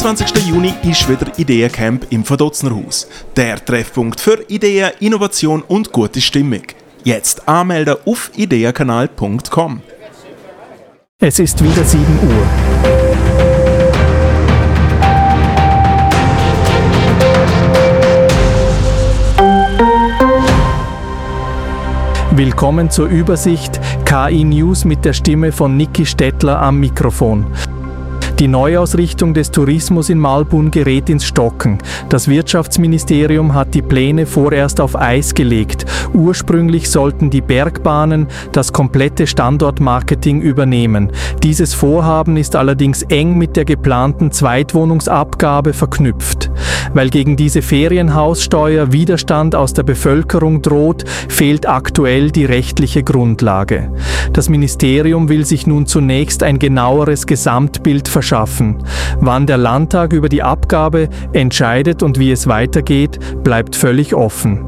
24. Juni ist wieder Ideencamp im Verdotznerhaus. Der Treffpunkt für Ideen, Innovation und gute Stimmung. Jetzt anmelden auf ideenkanal.com. Es ist wieder 7 Uhr. Willkommen zur Übersicht KI News mit der Stimme von Niki Stettler am Mikrofon. Die Neuausrichtung des Tourismus in Mahlbunn gerät ins Stocken. Das Wirtschaftsministerium hat die Pläne vorerst auf Eis gelegt. Ursprünglich sollten die Bergbahnen das komplette Standortmarketing übernehmen. Dieses Vorhaben ist allerdings eng mit der geplanten Zweitwohnungsabgabe verknüpft. Weil gegen diese Ferienhaussteuer Widerstand aus der Bevölkerung droht, fehlt aktuell die rechtliche Grundlage. Das Ministerium will sich nun zunächst ein genaueres Gesamtbild verschaffen. Wann der Landtag über die Abgabe entscheidet und wie es weitergeht, bleibt völlig offen.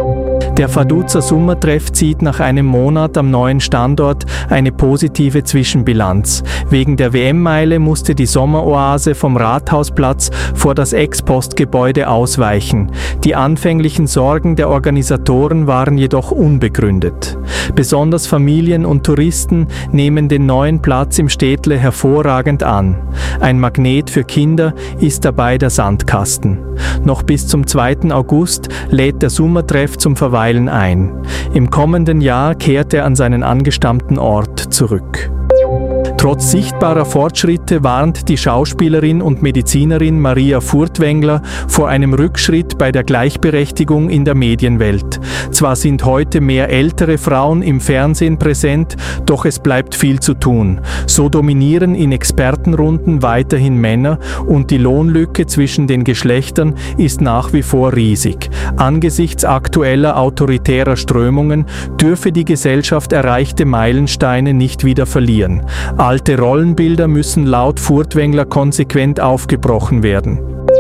Der Vaduzer Sommertreff zieht nach einem Monat am neuen Standort eine positive Zwischenbilanz. Wegen der WM-Meile musste die Sommeroase vom Rathausplatz vor das Ex-Post-Gebäude ausweichen. Die anfänglichen Sorgen der Organisatoren waren jedoch unbegründet. Besonders Familien und Touristen nehmen den neuen Platz im Städtle hervorragend an. Ein Magnet für Kinder ist dabei der Sandkasten. Noch bis zum 2. August lädt der Sommertreff zum Verweilen ein. Im kommenden Jahr kehrt er an seinen angestammten Ort zurück. Trotz sichtbarer Fortschritte warnt die Schauspielerin und Medizinerin Maria Furtwängler vor einem Rückschritt bei der Gleichberechtigung in der Medienwelt. Zwar sind heute mehr ältere Frauen im Fernsehen präsent, doch es bleibt viel zu tun. So dominieren in Expertenrunden weiterhin Männer und die Lohnlücke zwischen den Geschlechtern ist nach wie vor riesig. Angesichts aktueller autoritärer Strömungen dürfe die Gesellschaft erreichte Meilensteine nicht wieder verlieren. Alte Rollenbilder müssen laut Furtwängler konsequent aufgebrochen werden.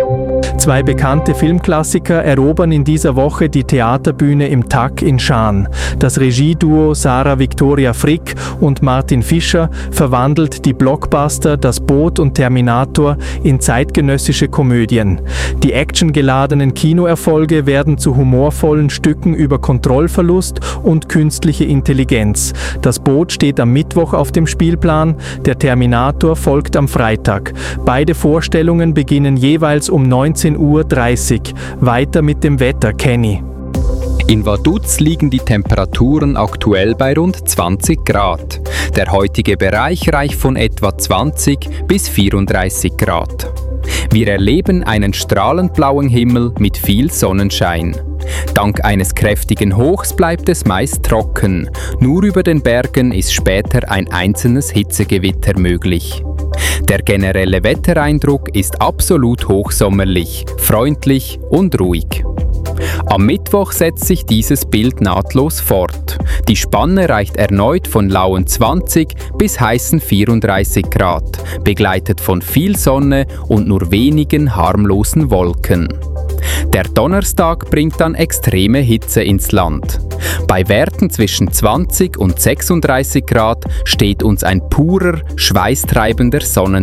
2 bekannte Filmklassiker erobern in dieser Woche die Theaterbühne im TAC in Schaan. Das Regieduo Sarah Victoria Frick und Martin Fischer verwandelt die Blockbuster Das Boot und Terminator in zeitgenössische Komödien. Die actiongeladenen Kinoerfolge werden zu humorvollen Stücken über Kontrollverlust und künstliche Intelligenz. Das Boot steht am Mittwoch auf dem Spielplan, der Terminator folgt am Freitag. Beide Vorstellungen beginnen jeweils um 19:30 Uhr. Weiter mit dem Wetter, Kenny. In Vaduz liegen die Temperaturen aktuell bei rund 20 Grad. Der heutige Bereich reicht von etwa 20 bis 34 Grad. Wir erleben einen strahlend blauen Himmel mit viel Sonnenschein. Dank eines kräftigen Hochs bleibt es meist trocken. Nur über den Bergen ist später ein einzelnes Hitzegewitter möglich. Der generelle Wettereindruck ist absolut hochsommerlich, freundlich und ruhig. Am Mittwoch setzt sich dieses Bild nahtlos fort. Die Spanne reicht erneut von lauen 20 bis heißen 34 Grad, begleitet von viel Sonne und nur wenigen harmlosen Wolken. Der Donnerstag bringt dann extreme Hitze ins Land. Bei Werten zwischen 20 und 36 Grad steht uns ein purer, schweißtreibender Sonnentag